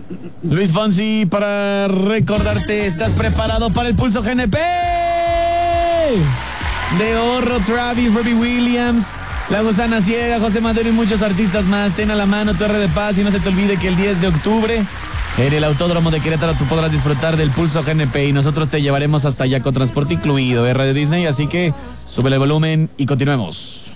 Luis Fonsi, para recordarte, ¿estás preparado para el Pulso GNP? De Horro, Travis, Robbie Williams, La Gusana Ciega, José Madero y muchos artistas más. Ten a la mano tu R de Paz y no se te olvide que el 10 de octubre en el Autódromo de Querétaro tú podrás disfrutar del Pulso GNP y nosotros te llevaremos hasta allá con transporte incluido, R de Disney, así que súbele el volumen y continuemos.